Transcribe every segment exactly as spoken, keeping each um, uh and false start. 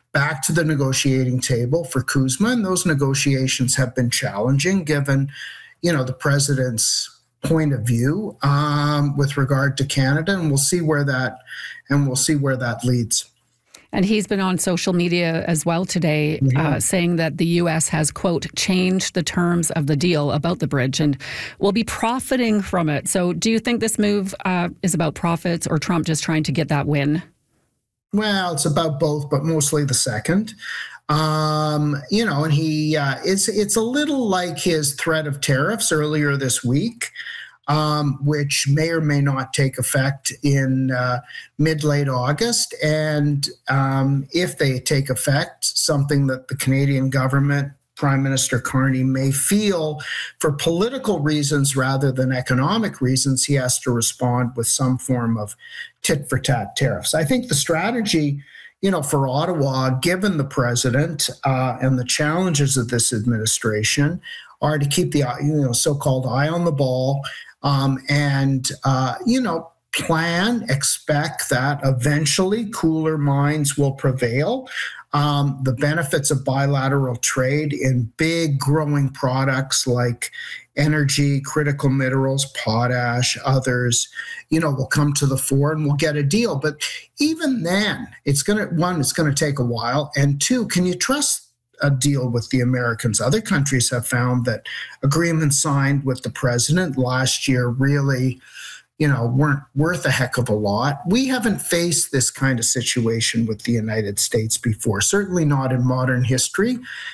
back to the negotiating table for CUSMA, and those negotiations have been challenging given, you know, the president's point of view um, with regard to Canada, and we'll see where that and we'll see where that leads. And he's been on social media as well today, mm-hmm. uh, saying that the U S has, quote, changed the terms of the deal about the bridge and will be profiting from it. So do you think this move uh, is about profits or Trump just trying to get that win? Well, it's about both, but mostly the second. Um, you know, and he uh, it's it's a little like his threat of tariffs earlier this week. Um, which may or may not take effect in uh, mid-late August. And um, if they take effect, something that the Canadian government, Prime Minister Carney, may feel for political reasons rather than economic reasons, he has to respond with some form of tit-for-tat tariffs. I think the strategy, you know, for Ottawa, given the president uh, and the challenges of this administration, are to keep the you know so-called eye on the ball, Um, and, uh, you know, plan, expect that eventually cooler minds will prevail. Um, the benefits of bilateral trade in big growing products like energy, critical minerals, potash, others, you know, will come to the fore and we'll get a deal. But even then, it's going to, one, it's going to take a while. And two, can you trust a deal with the Americans? Other countries have found that agreements signed with the president last year really, you know, weren't worth a heck of a lot. We haven't faced this kind of situation with the United States before, certainly not in modern history,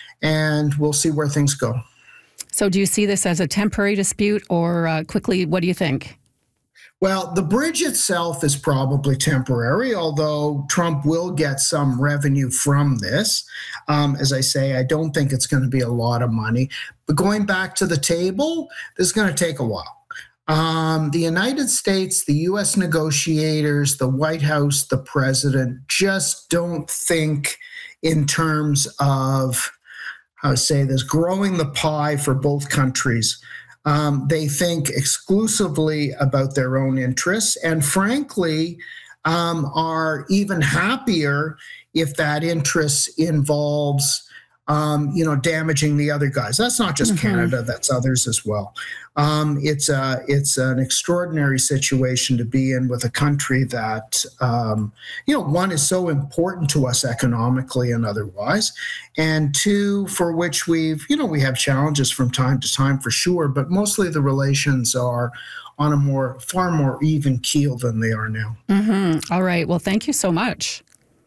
and we'll see where things go. So do you see this as a temporary dispute or uh, quickly, what do you think? Well, the bridge itself is probably temporary, although Trump will get some revenue from this. Um, as I say, I don't think it's going to be a lot of money. But going back to the table, this is going to take a while. Um, the United States, the U S negotiators, the White House, the president just don't think in terms of, how to say this, growing the pie for both countries. Um, they think exclusively about their own interests and, frankly, um, are even happier if that interest involves, um, you know, damaging the other guys. That's not just mm-hmm. Canada, that's others as well. Um, it's a, it's an extraordinary situation to be in with a country that, um, you know, one is so important to us economically and otherwise, and two, for which we've, you know, we have challenges from time to time for sure, but mostly the relations are on a more, far more even keel than they are now. Mm-hmm. All right. Well, thank you so much.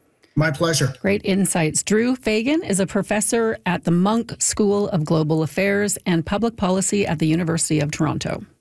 My pleasure. Great insights. Drew Fagan is a professor at the Munk School of Global Affairs and Public Policy at the University of Toronto.